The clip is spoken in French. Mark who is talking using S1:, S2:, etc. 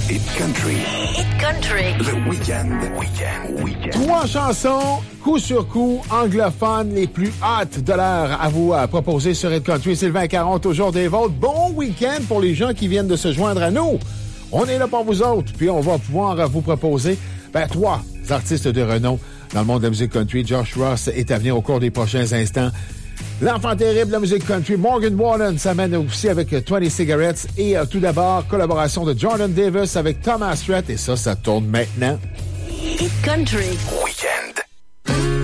S1: Hit Country.
S2: Hit Country.
S1: Le week-end.
S3: 3 chansons, coup sur coup, anglophones, les plus hâtes de l'heure à vous proposer sur Hit Country. Sylvain Caron, toujours des vôtres. Bon week-end pour les gens qui viennent de se joindre à nous. On est là pour vous autres, puis on va pouvoir vous proposer 3 artistes de renom dans le monde de la musique country. Josh Ross est à venir au cours des prochains instants. L'enfant terrible de la musique country, Morgan Wallen, s'amène aussi avec 20 Cigarettes. Et tout d'abord, collaboration de Jordan Davis avec Thomas Rhett. Et ça tourne maintenant.
S2: Hit Country.
S1: Week-end.